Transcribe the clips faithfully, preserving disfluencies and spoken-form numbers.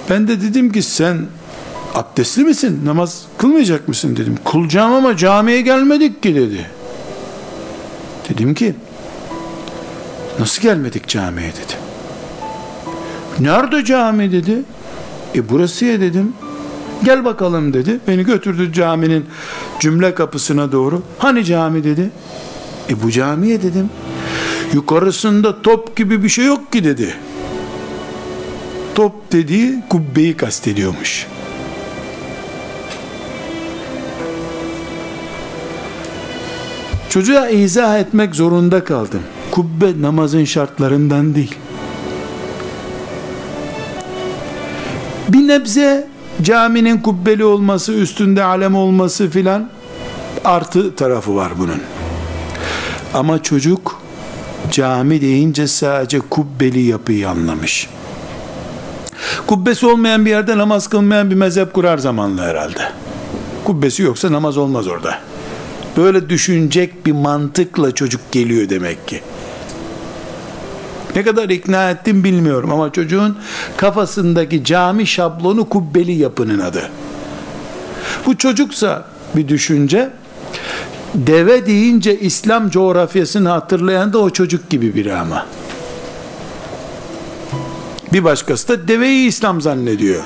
Ben de dedim ki sen abdestli misin? Namaz kılmayacak mısın dedim. Kılacağım ama camiye gelmedik ki dedi. Dedim ki nasıl gelmedik camiye dedi. Nerede cami dedi. E burası ya dedim. Gel bakalım dedi. Beni götürdü caminin cümle kapısına doğru. Hani cami dedi. E bu camiye dedim. Yukarısında top gibi bir şey yok ki dedi. Top dediği kubbeyi kastediyormuş. Çocuğa izah etmek zorunda kaldım. Kubbe namazın şartlarından değil. Bir nebze caminin kubbeli olması, üstünde alem olması filan artı tarafı var bunun. Ama çocuk cami deyince sadece kubbeli yapıyı anlamış. Kubbesi olmayan bir yerde namaz kılmayan bir mezhep kurar zamanla herhalde. Kubbesi yoksa namaz olmaz orada. Böyle düşünecek bir mantıkla çocuk geliyor demek ki. Ne kadar ikna ettim bilmiyorum ama çocuğun kafasındaki cami şablonu kubbeli yapının adı. Bu çocuksa bir düşünce, deve deyince İslam coğrafyasını hatırlayan da o çocuk gibi biri ama. Bir başkası da deveyi İslam zannediyor.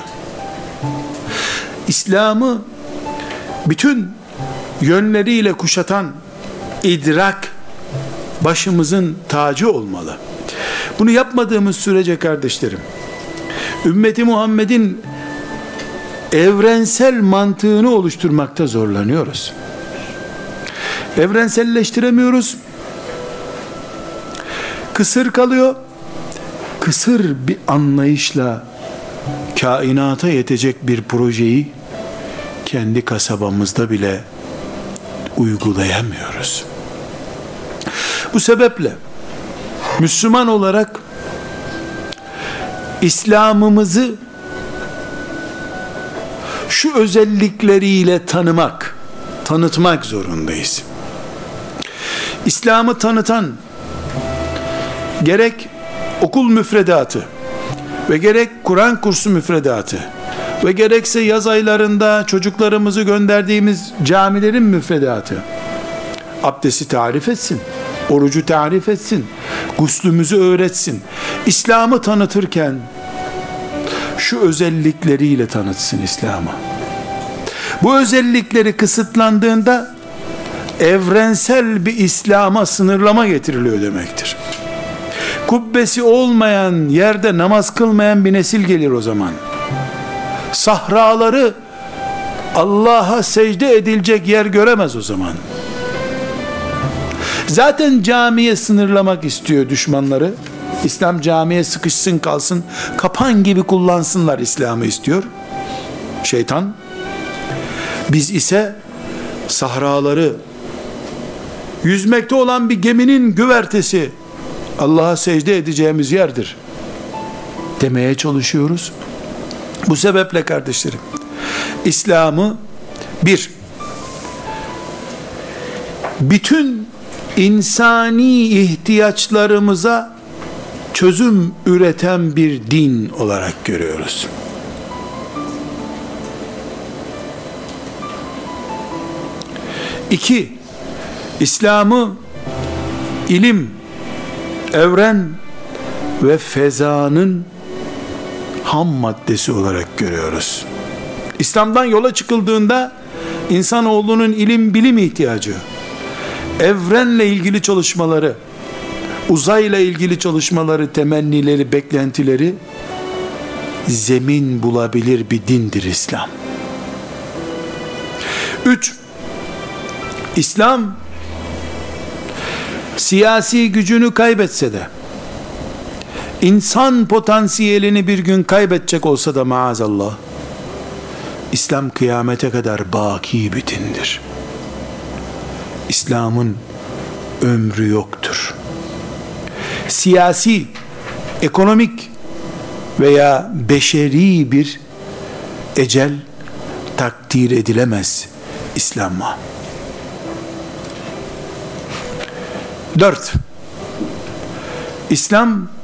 İslam'ı bütün yönleriyle kuşatan idrak başımızın tacı olmalı. Bunu yapmadığımız sürece kardeşlerim, ümmeti Muhammed'in evrensel mantığını oluşturmakta zorlanıyoruz. Evrenselleştiremiyoruz. Kısır kalıyor. Kısır bir anlayışla kainata yetecek bir projeyi kendi kasabamızda bile uygulayamıyoruz. Bu sebeple Müslüman olarak İslam'ımızı şu özellikleriyle tanımak, tanıtmak zorundayız. İslam'ı tanıtan gerek okul müfredatı ve gerek Kur'an kursu müfredatı ve gerekse yaz aylarında çocuklarımızı gönderdiğimiz camilerin müfredatı abdesti tarif etsin, orucu tarif etsin, guslümüzü öğretsin. İslam'ı tanıtırken şu özellikleriyle tanıtsın İslam'ı. Bu özellikleri kısıtlandığında evrensel bir İslam'a sınırlama getiriliyor demektir. Kubbesi olmayan yerde namaz kılmayan bir nesil gelir o zaman. Sahraları Allah'a secde edilecek yer göremez o zaman. Zaten camiye sınırlamak istiyor düşmanları. İslam camiye sıkışsın kalsın, kapan gibi kullansınlar İslam'ı istiyor şeytan. Biz ise sahraları, yüzmekte olan bir geminin güvertesi Allah'a secde edeceğimiz yerdir demeye çalışıyoruz. Bu sebeple kardeşlerim, İslam'ı bir, bütün insani ihtiyaçlarımıza çözüm üreten bir din olarak görüyoruz. İki, İslam'ı ilim, evren ve fezanın ham maddesi olarak görüyoruz. İslam'dan yola çıkıldığında insanoğlunun ilim bilim ihtiyacı, evrenle ilgili çalışmaları, uzayla ilgili çalışmaları, temennileri, beklentileri zemin bulabilir bir dindir İslam. Üç, İslam siyasi gücünü kaybetse de, insan potansiyelini bir gün kaybedecek olsa da maazallah, İslam kıyamete kadar baki bir dindir. İslam'ın ömrü yoktur. Siyasi, ekonomik veya beşeri bir ecel takdir edilemez İslam'a. Dört, İslam